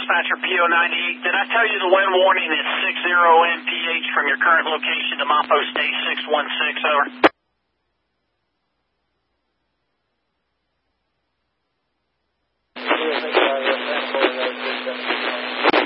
dispatcher, PO98. Did I tell you the wind warning is 60 mph from your current location to Mapo State 616, over?